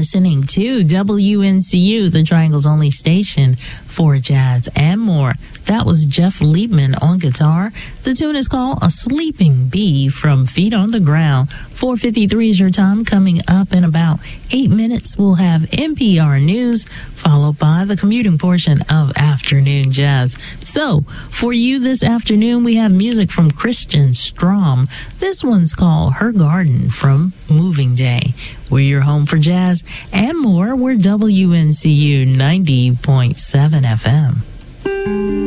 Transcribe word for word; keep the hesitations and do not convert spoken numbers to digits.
listening to W N C U, the Triangle's only station for jazz and more. That was Jeff Liebman on guitar. The tune is called A Sleeping Bee from Feet on the Ground. four fifty-three is your time. Coming up in about eight minutes, we'll have N P R News, followed by the commuting portion of Afternoon Jazz. So, for you this afternoon, we have music from Christian Strom. This one's called Her Garden from Moving Day. We're your home for jazz and more. We're W N C U ninety point seven F M.